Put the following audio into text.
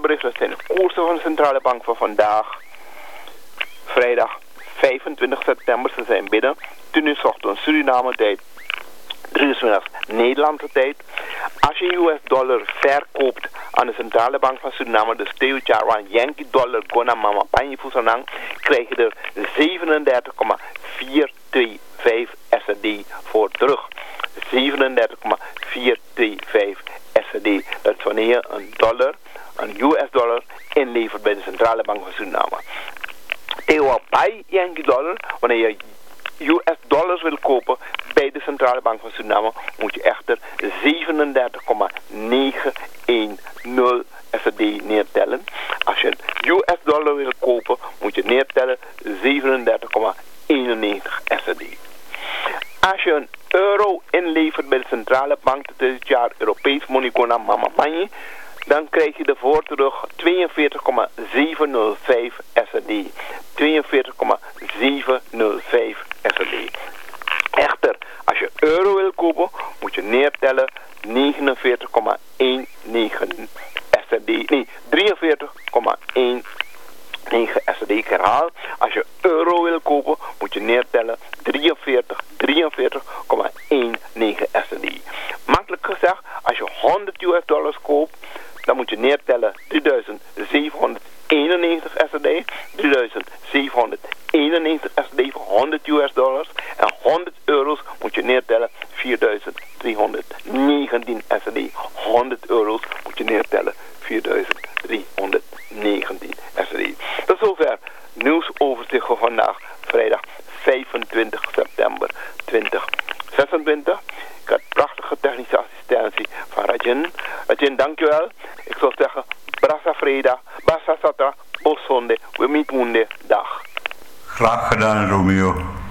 bericht. Dat zijn de koersen van de centrale bank van vandaag. Vrijdag 25 september. Ze zijn binnen. 10 uur 's ochtends Suriname tijd. 3 uur 's middags Nederlandse tijd. Als je US dollar verkoopt aan de centrale bank van Suriname, dus Teocharan Yankee dollar Gona Mama Panji Fusanang, krijg je er 37,425 SRD voor terug. 37,425 SRD. Dat is wanneer je een US dollar inlevert bij de centrale bank van Suriname. Teopai Yankee dollar, wanneer je US dollars wil kopen bij de centrale bank van Suriname, moet je echter 37,910 SRD neertellen. Als je een US dollar wil kopen, moet je neertellen 37,91 SRD. Als je een euro inlevert bij de centrale bank dit jaar Europees Monicona Mama Mani, dan krijg je ervoor terug 42,705 SRD. 42,705 SRD. Echter, als je euro wil kopen, moet je neertellen 49,19 SRD. Nee, 43,19 SRD. Ik herhaal, als je euro wil kopen, moet je neertellen 43,19 SRD. Makkelijk gezegd, als je 100 US dollars koopt, dan moet je neertellen 3791 SRD, 3791 SRD voor 100 US dollars en 100 euro's moet je neertellen 4319 SRD. 100 euro's moet je neertellen 4319 SRD. Tot zover nieuwsoverzicht voor vandaag, vrijdag 25 september 2026. Ik had prachtige technische assistentie van Rajen. Rajen, dankjewel. Ik zou zeggen, Brasa Freda, Basa Satra, Bosonde, we meet Monday. Dag. Graag gedaan, Romeo.